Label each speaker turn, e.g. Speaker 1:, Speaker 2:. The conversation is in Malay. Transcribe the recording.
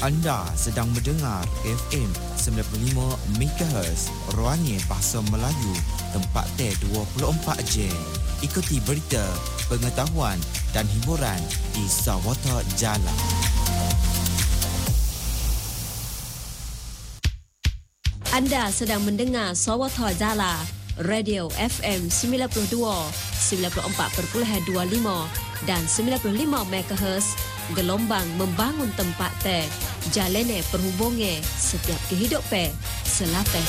Speaker 1: Anda sedang mendengar FM 95 MHz Ruangnya Bahasa Melayu, tempat T24 Jam. Ikuti berita, pengetahuan dan hiburan di Sawata Jala.
Speaker 2: Anda sedang mendengar Sawata Jala, Radio FM 92, 94.25 dan 95 MHz. Gelombang membangun tempat te, jalene perhubungan setiap kehidupan selapeh